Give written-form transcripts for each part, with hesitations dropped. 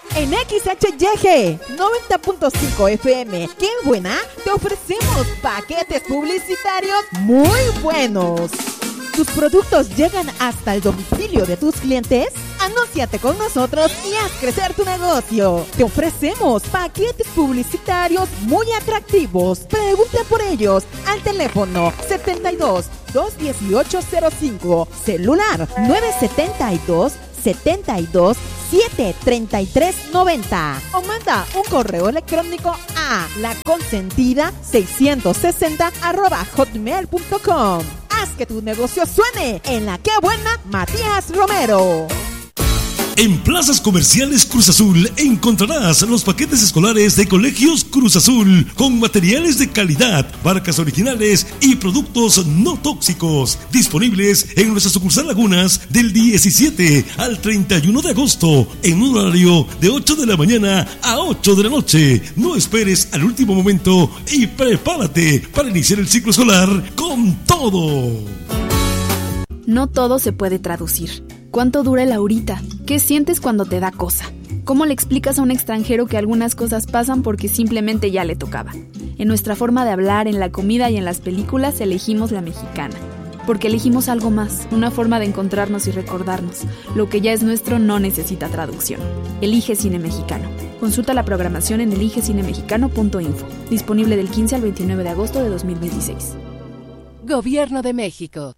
En XHYG 90.5 FM, ¡qué buena! Te ofrecemos paquetes publicitarios muy buenos. ¿Tus productos llegan hasta el domicilio de tus clientes? Anúnciate con nosotros y haz crecer tu negocio. Te ofrecemos paquetes publicitarios muy atractivos. Pregunta por ellos al teléfono 72 218 05, celular 972 72 73390 o manda un correo electrónico a laconsentida660@hotmail.com. Haz que tu negocio suene en la que buena Matías Romero. En Plazas Comerciales Cruz Azul encontrarás los paquetes escolares de Colegios Cruz Azul con materiales de calidad, marcas originales y productos no tóxicos. Disponibles en nuestra sucursal Lagunas del 17 al 31 de agosto en un horario de 8 de la mañana a 8 de la noche. No esperes al último momento y prepárate para iniciar el ciclo escolar con todo. No todo se puede traducir. ¿Cuánto dura el ahorita? ¿Qué sientes cuando te da cosa? ¿Cómo le explicas a un extranjero que algunas cosas pasan porque simplemente ya le tocaba? En nuestra forma de hablar, en la comida y en las películas elegimos la mexicana. Porque elegimos algo más, una forma de encontrarnos y recordarnos. Lo que ya es nuestro no necesita traducción. Elige Cine Mexicano. Consulta la programación en eligecinemexicano.info. Disponible del 15 al 29 de agosto de 2026. Gobierno de México.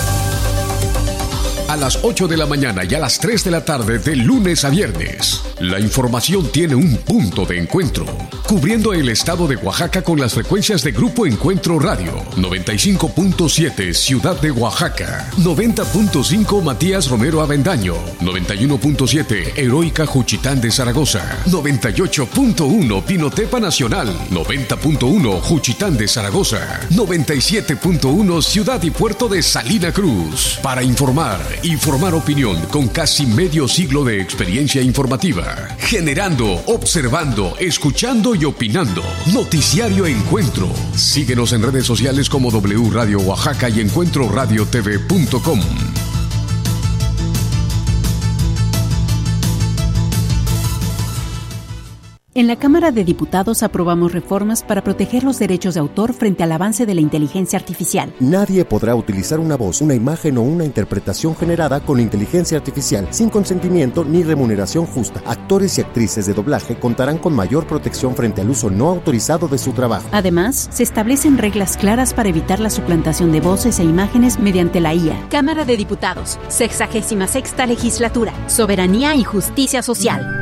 A las 8 de la mañana y a las 3 de la tarde de lunes a viernes. La información tiene un punto de encuentro, cubriendo el estado de Oaxaca con las frecuencias de Grupo Encuentro Radio, 95.7 Ciudad de Oaxaca, 90.5 Matías Romero Avendaño, 91.7 Heroica Juchitán de Zaragoza, 98.1 Pinotepa Nacional, 90.1 Juchitán de Zaragoza, 97.1 Ciudad y Puerto de Salina Cruz. Para informar y formar opinión con casi medio siglo de experiencia informativa. Generando, observando, escuchando y opinando. Noticiario Encuentro. Síguenos en redes sociales como W Radio Oaxaca y encuentroradiotv.com. En la Cámara de Diputados aprobamos reformas para proteger los derechos de autor frente al avance de la inteligencia artificial. Nadie podrá utilizar una voz, una imagen o una interpretación generada con inteligencia artificial sin consentimiento ni remuneración justa. Actores y actrices de doblaje contarán con mayor protección frente al uso no autorizado de su trabajo. Además, se establecen reglas claras para evitar la suplantación de voces e imágenes mediante la IA. Cámara de Diputados, 66ª Legislatura, Soberanía y Justicia Social.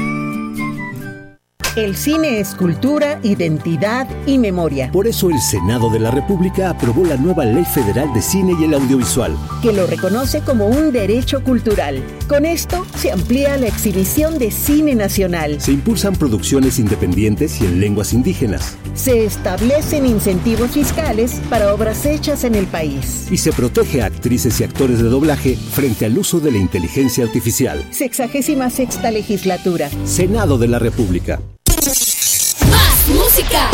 El cine es cultura, identidad y memoria. Por eso el Senado de la República aprobó la nueva Ley Federal de Cine y el Audiovisual, que lo reconoce como un derecho cultural. Con esto se amplía la exhibición de cine nacional. Se impulsan producciones independientes y en lenguas indígenas. Se establecen incentivos fiscales para obras hechas en el país. Y se protege a actrices y actores de doblaje frente al uso de la inteligencia artificial. 66ª Legislatura. Senado de la República. ¡Más música!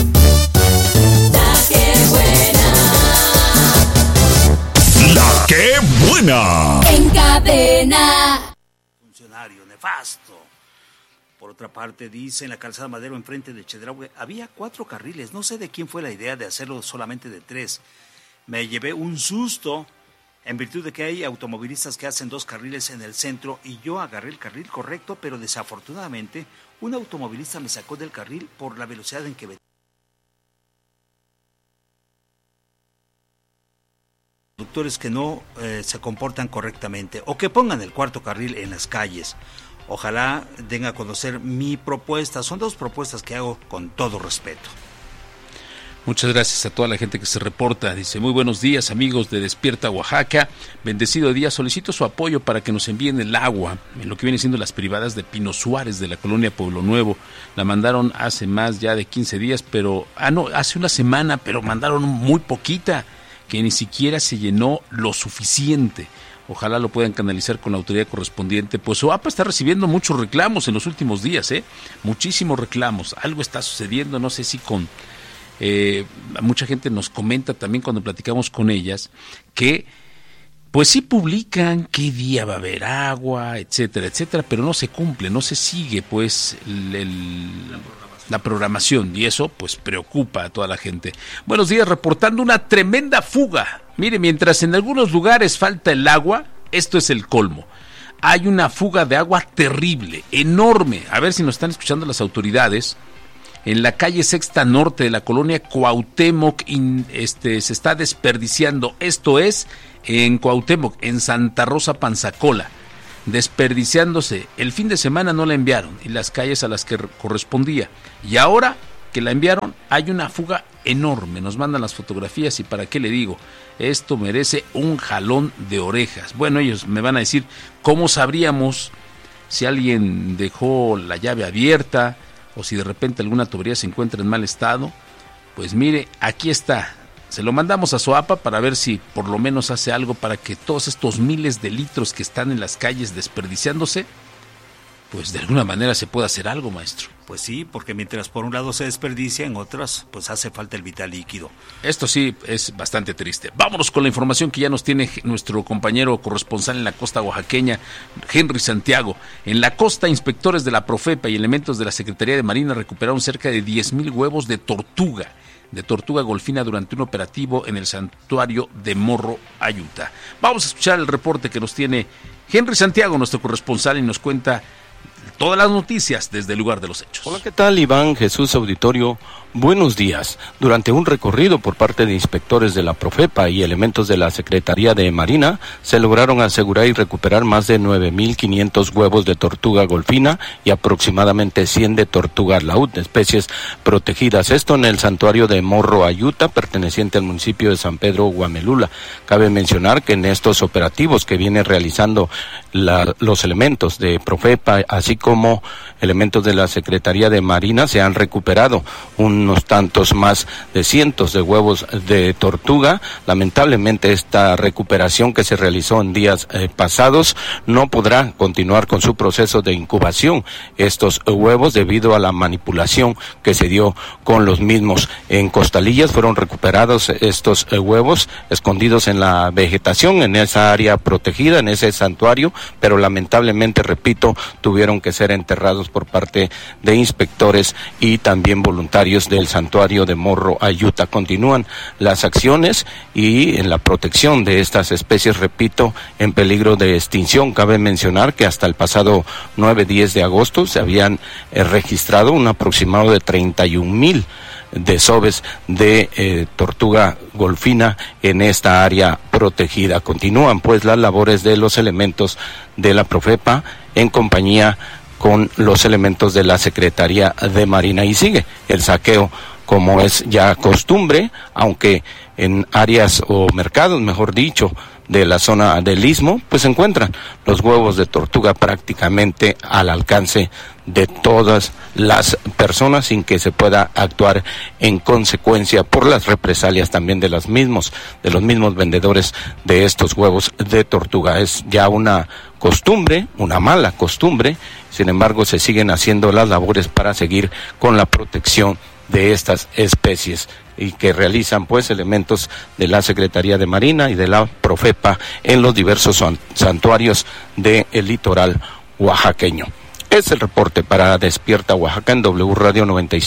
La que buena. ¡La que buena! En cadena. Funcionario nefasto. Por otra parte, dice en la calzada Madero enfrente de Chedraui había 4 carriles. No sé de quién fue la idea de hacerlo solamente de 3. Me llevé un susto en virtud de que hay automovilistas que hacen 2 carriles en el centro y yo agarré el carril correcto, pero desafortunadamente un automovilista me sacó del carril por la velocidad en que venía. Conductores que no se comportan correctamente o que pongan el 4º carril en las calles. Ojalá den a conocer mi propuesta. Son 2 propuestas que hago con todo respeto. Muchas gracias a toda la gente que se reporta. Dice, muy buenos días amigos de Despierta Oaxaca, bendecido día, solicito su apoyo para que nos envíen el agua en lo que viene siendo las privadas de Pino Suárez de la colonia Pueblo Nuevo. La mandaron hace más ya de 15 días, pero, hace una semana, pero mandaron muy poquita, que ni siquiera se llenó lo suficiente. Ojalá lo puedan canalizar con la autoridad correspondiente, pues OAPA está recibiendo muchos reclamos en los últimos días, muchísimos reclamos, algo está sucediendo, no sé si con... mucha gente nos comenta también cuando platicamos con ellas que pues sí publican qué día va a haber agua, etcétera, etcétera, pero no se cumple, no se sigue pues la programación, y eso pues preocupa a toda la gente. Buenos días, reportando una tremenda fuga. Mire, mientras en algunos lugares falta el agua, esto es el colmo. Hay una fuga de agua terrible, enorme. A ver si nos están escuchando las autoridades. En la calle Sexta Norte de la colonia Cuauhtémoc se está desperdiciando. Esto es en Cuauhtémoc, en Santa Rosa Panzacola, desperdiciándose. El fin de semana no la enviaron y las calles a las que correspondía, y ahora que la enviaron hay una fuga enorme. Nos mandan las fotografías y para qué le digo, esto merece un jalón de orejas. Bueno, ellos me van a decir, ¿cómo sabríamos si alguien dejó la llave abierta o si de repente alguna tubería se encuentra en mal estado? Pues mire, aquí está. Se lo mandamos a SOAPA para ver si por lo menos hace algo para que todos estos miles de litros que están en las calles desperdiciándose, pues de alguna manera se pueda hacer algo, maestro. Pues sí, porque mientras por un lado se desperdicia, en otras pues hace falta el vital líquido. Esto sí es bastante triste. Vámonos con la información que ya nos tiene nuestro compañero corresponsal en la costa oaxaqueña, Henry Santiago. En la costa, inspectores de la Profepa y elementos de la Secretaría de Marina recuperaron cerca de 10,000 huevos de tortuga golfina durante un operativo en el santuario de Morro Ayuta. Vamos a escuchar el reporte que nos tiene Henry Santiago, nuestro corresponsal, y nos cuenta todas las noticias desde el lugar de los hechos. Hola, ¿qué tal, Iván Jesús Auditorio? Buenos días. Durante un recorrido por parte de inspectores de la Profepa y elementos de la Secretaría de Marina, se lograron asegurar y recuperar más de 9,500 huevos de tortuga golfina y aproximadamente 100 de tortuga laúd, especies protegidas. Esto en el santuario de Morro Ayuta, perteneciente al municipio de San Pedro Guamelula. Cabe mencionar que en estos operativos que vienen realizando los elementos de Profepa, así como elementos de la Secretaría de Marina, se han recuperado unos tantos más de cientos de huevos de tortuga. Lamentablemente esta recuperación que se realizó en días pasados no podrá continuar con su proceso de incubación estos huevos debido a la manipulación que se dio con los mismos. En Costalillas fueron recuperados estos huevos escondidos en la vegetación, en esa área protegida, en ese santuario, pero lamentablemente, repito, tuvieron que ser enterrados por parte de inspectores y también voluntarios del santuario de Morro Ayuta. Continúan las acciones y en la protección de estas especies, repito, en peligro de extinción. Cabe mencionar que hasta el pasado 9-10 de agosto se habían registrado un aproximado de 31,000 desoves de tortuga golfina en esta área protegida. Continúan pues las labores de los elementos de la Profepa en compañía con los elementos de la Secretaría de Marina, y sigue el saqueo como es ya costumbre, aunque en áreas o mercados, mejor dicho, de la zona del Istmo, pues se encuentran los huevos de tortuga prácticamente al alcance de todas las personas sin que se pueda actuar en consecuencia por las represalias también de los mismos vendedores de estos huevos de tortuga. Es ya una costumbre, una mala costumbre. Sin embargo, se siguen haciendo las labores para seguir con la protección de estas especies y que realizan pues elementos de la Secretaría de Marina y de la Profepa en los diversos santuarios del litoral oaxaqueño. Es el reporte para Despierta Oaxaca en W Radio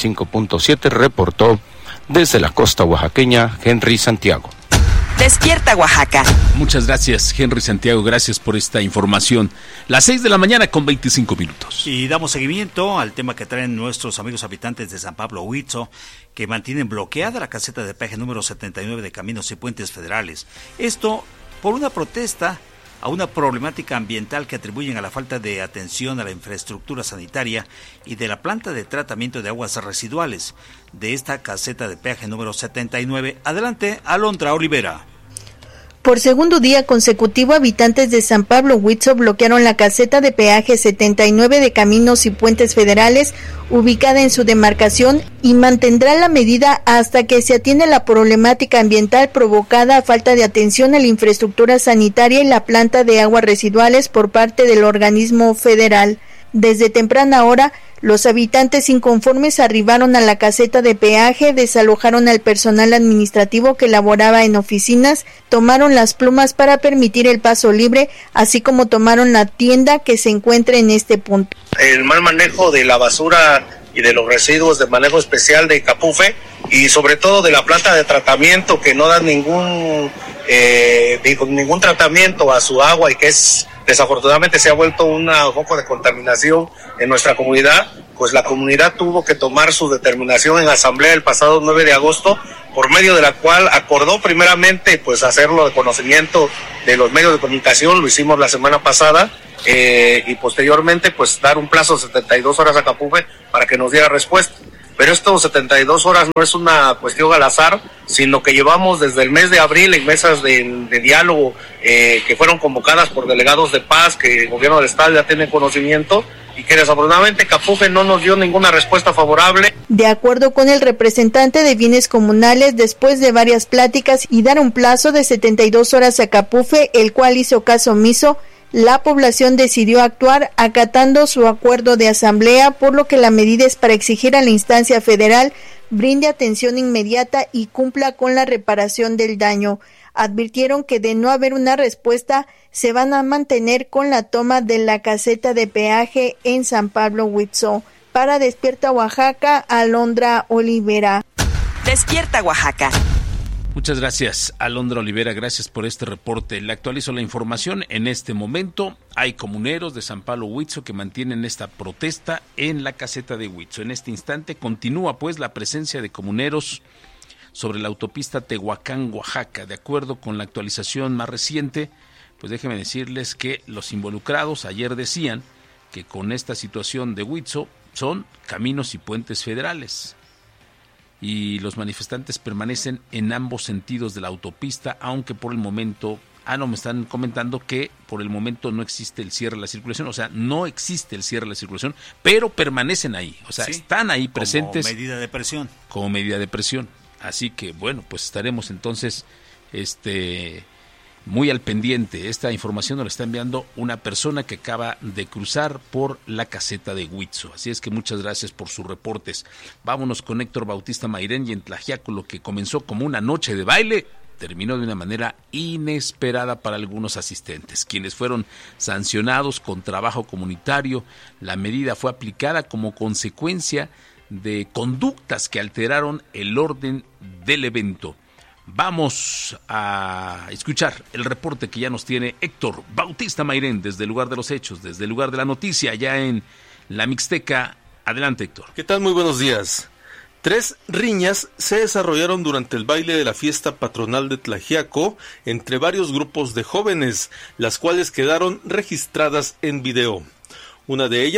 95.7, reportó desde la costa oaxaqueña Henry Santiago. Despierta Oaxaca. Muchas gracias, Henry Santiago, gracias por esta información. Las 6 de la mañana con 25 minutos. Y damos seguimiento al tema que traen nuestros amigos habitantes de San Pablo Huitzo, que mantienen bloqueada la caseta de peaje número 79 de Caminos y Puentes Federales. Esto por una protesta a una problemática ambiental que atribuyen a la falta de atención a la infraestructura sanitaria y de la planta de tratamiento de aguas residuales de esta caseta de peaje número 79. Adelante, Alondra Olivera. Por segundo día consecutivo, habitantes de San Pablo Huitzo bloquearon la caseta de peaje 79 de Caminos y Puentes Federales, ubicada en su demarcación, y mantendrá la medida hasta que se atienda la problemática ambiental provocada a falta de atención a la infraestructura sanitaria y la planta de aguas residuales por parte del organismo federal. Desde temprana hora, los habitantes inconformes arribaron a la caseta de peaje, desalojaron al personal administrativo que laboraba en oficinas, tomaron las plumas para permitir el paso libre, así como tomaron la tienda que se encuentra en este punto. El mal manejo de la basura y de los residuos de manejo especial de Capufe y sobre todo de la planta de tratamiento que no da ningún tratamiento a su agua y que desafortunadamente se ha vuelto un foco de contaminación en nuestra comunidad, pues la comunidad tuvo que tomar su determinación en asamblea el pasado 9 de agosto, por medio de la cual acordó primeramente pues hacerlo de conocimiento de los medios de comunicación, lo hicimos la semana pasada, y posteriormente pues dar un plazo de 72 horas a Capufe para que nos diera respuesta. Pero estos 72 horas no es una cuestión al azar, sino que llevamos desde el mes de abril en mesas de diálogo que fueron convocadas por delegados de paz, que el gobierno del estado ya tiene conocimiento, y que desafortunadamente Capufe no nos dio ninguna respuesta favorable. De acuerdo con el representante de bienes comunales, después de varias pláticas y dar un plazo de 72 horas a Capufe, el cual hizo caso omiso, la población decidió actuar acatando su acuerdo de asamblea, por lo que la medida es para exigir a la instancia federal brinde atención inmediata y cumpla con la reparación del daño. Advirtieron que de no haber una respuesta, se van a mantener con la toma de la caseta de peaje en San Pablo Huitzó. Para Despierta Oaxaca, Alondra Olivera. Despierta Oaxaca. Muchas gracias, Alondra Olivera, gracias por este reporte. Le actualizo la información. En este momento hay comuneros de San Pablo Huitzó que mantienen esta protesta en la caseta de Huitzó. En este instante continúa pues la presencia de comuneros sobre la autopista Tehuacán-Oaxaca. De acuerdo con la actualización más reciente, pues déjenme decirles que los involucrados ayer decían que con esta situación de Huitzó son caminos y puentes federales. Y los manifestantes permanecen en ambos sentidos de la autopista, aunque por el momento, me están comentando que por el momento no existe el cierre de la circulación, o sea, no existe el cierre de la circulación, pero permanecen ahí, o sea, sí, están ahí presentes. Como medida de presión. Como medida de presión. Así que, bueno, pues estaremos entonces muy al pendiente. Esta información nos la está enviando una persona que acaba de cruzar por la caseta de Huitzó. Así es que muchas gracias por sus reportes. Vámonos con Héctor Bautista Mairén, y en Tlaxiaco lo que comenzó como una noche de baile terminó de una manera inesperada para algunos asistentes, quienes fueron sancionados con trabajo comunitario. La medida fue aplicada como consecuencia de conductas que alteraron el orden del evento. Vamos a escuchar el reporte que ya nos tiene Héctor Bautista Mairén desde el lugar de los hechos, desde el lugar de la noticia, allá en la Mixteca. Adelante, Héctor. ¿Qué tal? Muy buenos días. 3 riñas se desarrollaron durante el baile de la fiesta patronal de Tlaxiaco entre varios grupos de jóvenes, las cuales quedaron registradas en video. Una de ellas